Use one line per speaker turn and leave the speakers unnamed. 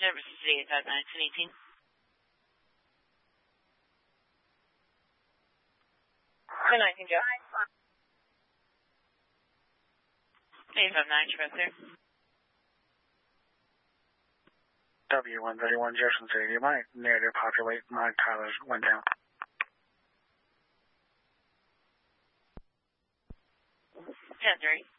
Services 859, 1018.
219, Joe.
859, Express there.
W131 Jefferson City, my negative populate, my Tyler went down.
Ten three.